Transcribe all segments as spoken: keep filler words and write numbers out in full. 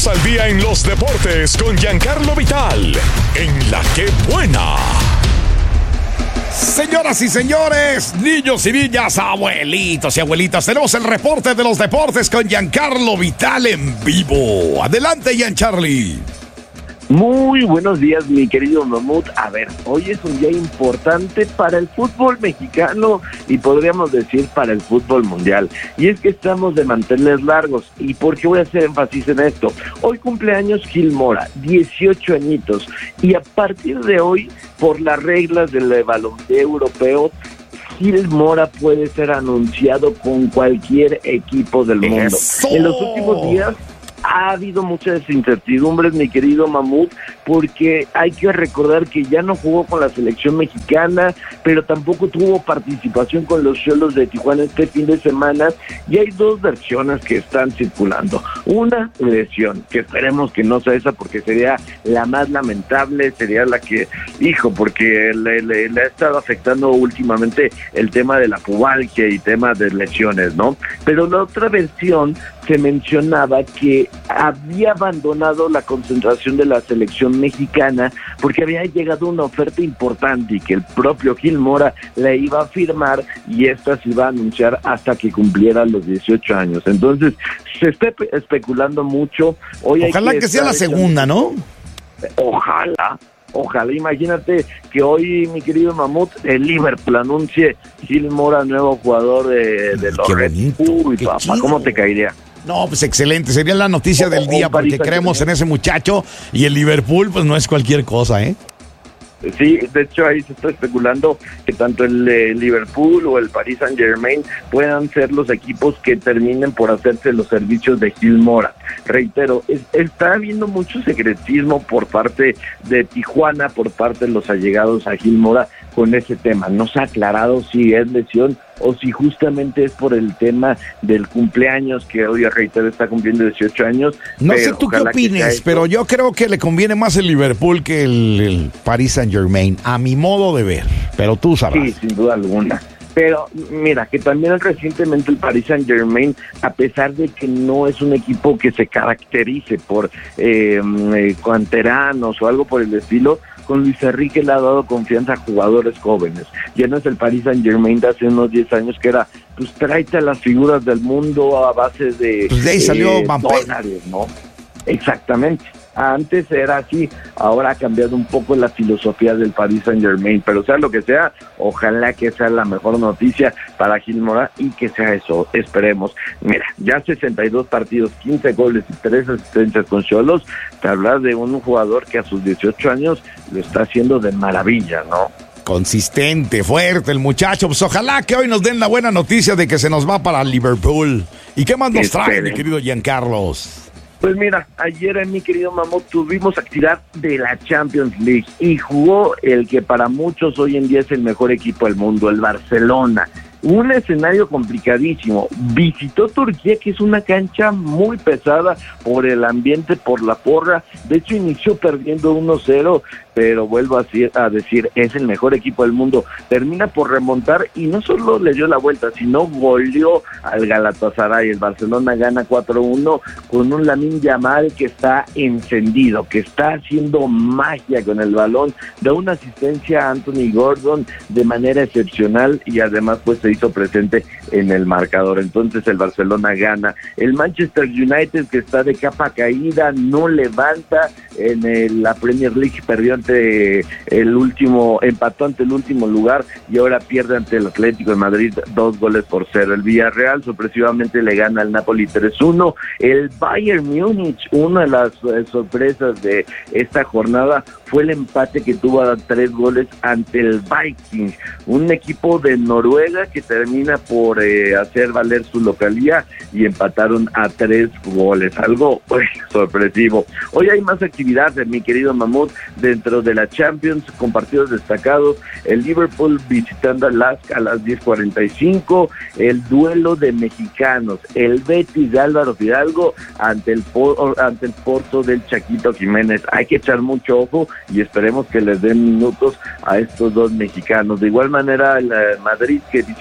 Ponnos al día en los deportes con Giancarlo Vital, en La Que Buena. Señoras y señores, niños y niñas, abuelitos y abuelitas, tenemos el reporte de los deportes con Giancarlo Vital en vivo. Adelante, Giancarli. Muy buenos días, mi querido Mamut. A ver, hoy es un día importante para el fútbol mexicano y podríamos decir para el fútbol mundial. Y es que estamos de mantenerles largos. ¿Y por qué voy a hacer énfasis en esto? Hoy cumpleaños Gil Mora, dieciocho añitos. Y a partir de hoy, por las reglas del balompié europeo, Gil Mora puede ser anunciado con cualquier equipo del mundo. ¡Eso! En los últimos días ha habido muchas incertidumbres, mi querido Mamut, porque hay que recordar que ya no jugó con la selección mexicana, pero tampoco tuvo participación con los Xolos de Tijuana este fin de semana, y hay dos versiones que están circulando. Una lesión, que esperemos que no sea esa, porque sería la más lamentable, sería la que, hijo, porque le, le, le ha estado afectando últimamente el tema de la pubalgia y temas de lesiones, ¿no? Pero la otra versión se mencionaba que había abandonado la concentración de la selección mexicana porque había llegado una oferta importante y que el propio Gil Mora la iba a firmar y esta se iba a anunciar hasta que cumpliera los dieciocho años. Entonces, se está especulando mucho. Hoy Ojalá hay que, que sea la segunda, ¿no? Ojalá. Ojalá, imagínate que hoy, mi querido Mamut, el Liverpool anuncie Gil Mora, nuevo jugador de, de los Red. Uy, papá, chido. ¿Cómo te caería? No, pues excelente, sería la noticia del día porque creemos en ese muchacho y el Liverpool pues no es cualquier cosa, ¿eh? Sí, de hecho ahí se está especulando que tanto el eh, Liverpool o el Paris Saint-Germain puedan ser los equipos que terminen por hacerse los servicios de Gil Mora. Reitero, es, está habiendo mucho secretismo por parte de Tijuana, por parte de los allegados a Gil Mora con ese tema. No se ha aclarado si es lesión o si justamente es por el tema del cumpleaños, que hoy, reitero, está cumpliendo dieciocho años. No sé tú qué opines, pero yo creo que le conviene más el Liverpool que el, el Paris Saint-Germain, a mi modo de ver, pero tú sabrás. Sí, sin duda alguna. Pero mira, que también recientemente el Paris Saint-Germain, a pesar de que no es un equipo que se caracterice por eh, eh, canteranos o algo por el estilo, con Luis Enrique le ha dado confianza a jugadores jóvenes. Ya no es el Paris Saint-Germain de hace unos diez años que era, pues tráete a las figuras del mundo a base de, pues de ahí salió eh, dólares, ¿no? Exactamente. Antes era así, ahora ha cambiado un poco la filosofía del Paris Saint-Germain, pero sea lo que sea, ojalá que sea la mejor noticia para Gil Mora y que sea eso, esperemos. Mira, ya sesenta y dos partidos, quince goles y tres asistencias con Xolos, te hablas de un jugador que a sus dieciocho años lo está haciendo de maravilla, ¿no? Consistente, fuerte el muchacho, pues ojalá que hoy nos den la buena noticia de que se nos va para Liverpool. ¿Y qué más nos trae, mi querido Giancarlos? Pues mira, ayer, mi querido Mamut, tuvimos actividad de la Champions League y jugó el que para muchos hoy en día es el mejor equipo del mundo, el Barcelona. Un escenario complicadísimo. Visitó Turquía, que es una cancha muy pesada por el ambiente, por la porra. De hecho, inició perdiendo uno cero, pero vuelvo a decir, es el mejor equipo del mundo. Termina por remontar y no solo le dio la vuelta, sino goleó al Galatasaray. El Barcelona gana cuatro uno con un Lamine Yamal que está encendido, que está haciendo magia con el balón. Da una asistencia a Anthony Gordon de manera excepcional y además pues se hizo presente en el marcador. Entonces el Barcelona gana. El Manchester United, que está de capa caída, no levanta. En el, la Premier League perdió ante el último, empató ante el último lugar y ahora pierde ante el Atlético de Madrid dos goles por cero. El Villarreal sorpresivamente le gana al Napoli tres uno. El Bayern Múnich, una de las eh, sorpresas de esta jornada fue el empate que tuvo a tres goles ante el Viking, un equipo de Noruega que termina por eh, hacer valer su localía y empataron a tres goles, algo pues, sorpresivo. Hoy hay más actividad, mi querido Mamut, dentro de la Champions, con partidos destacados. El Liverpool visitando al Lask a las diez cuarenta y cinco, el duelo de mexicanos, el Betis de Álvaro Fidalgo ante el, ante el Porto del Chaquito Jiménez. Hay que echar mucho ojo y esperemos que les den minutos a estos dos mexicanos. De igual manera, el Madrid, que visita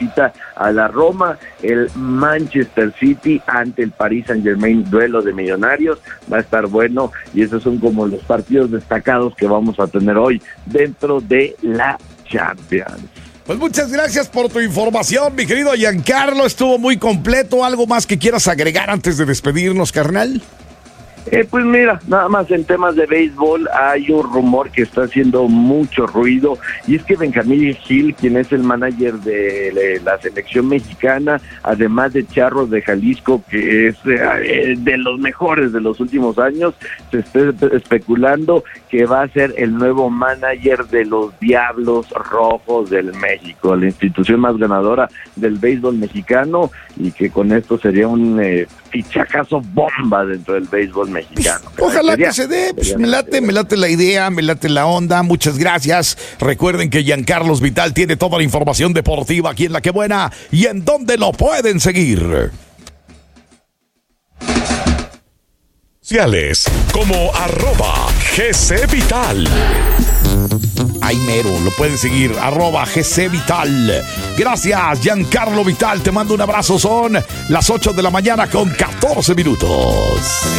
visita a la Roma, el Manchester City ante el Paris Saint-Germain, duelo de millonarios, va a estar bueno, y esos son como los partidos destacados que vamos a tener hoy dentro de la Champions. Pues muchas gracias por tu información, mi querido Giancarlo, estuvo muy completo. ¿Algo más que quieras agregar antes de despedirnos, carnal? Eh, pues mira, nada más en temas de béisbol hay un rumor que está haciendo mucho ruido, y es que Benjamín Gil, quien es el manager de, de la selección mexicana, además de Charros de Jalisco, que es eh, de los mejores de los últimos años, se está especulando que va a ser el nuevo manager de los Diablos Rojos del México, la institución más ganadora del béisbol mexicano, y que con esto sería un eh, fichacazo bomba dentro del béisbol mexicano. Ojalá sería, que se dé, pues, sería, me late, sería. me late la idea, me late la onda, muchas gracias. Recuerden que Giancarlos Vital tiene toda la información deportiva aquí en La Que Buena, y en dónde lo pueden seguir. Sociales como arroba G C Vital. Ay, mero, lo pueden seguir, arroba G C Vital. Gracias, Giancarlo Vital, te mando un abrazo, son las ocho de la mañana con catorce minutos.